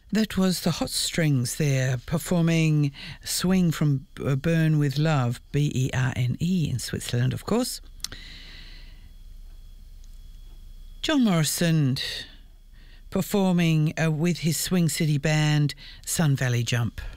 That was the Hot Strings there performing Swing from Burn with Love, Berne in Switzerland, of course. John Morrison performing with his Swing City band, Sun Valley Jump.